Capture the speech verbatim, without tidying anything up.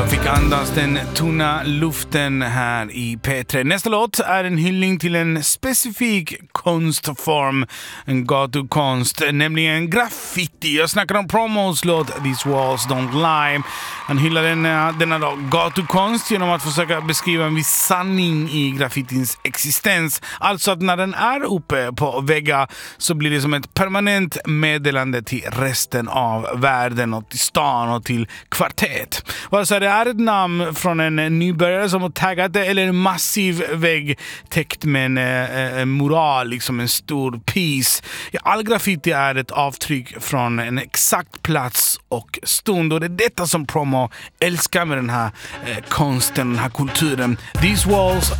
fick andas den tunna luften här i P tre. Nästa låt är en hyllning till en specifik konstform, en gatukonst, nämligen graffiti. Jag snackar om Promos låt These Walls Don't Lie. Han hyllar denna, denna då, gatukonst genom att försöka beskriva en viss sanning i graffitins existens. Alltså att när den är uppe på väggar så blir det som ett permanent meddelande till resten av världen och till stan och till kvartet. Alltså det är ett namn från en nybörjare som har taggat det, eller en massiv vägg täckt med en, en moral, liksom en stor piece. Ja, all graffiti är ett avtryck från en exakt plats och stund, och det är detta som Promo älskar med den här eh, konsten, den här kulturen. These Walls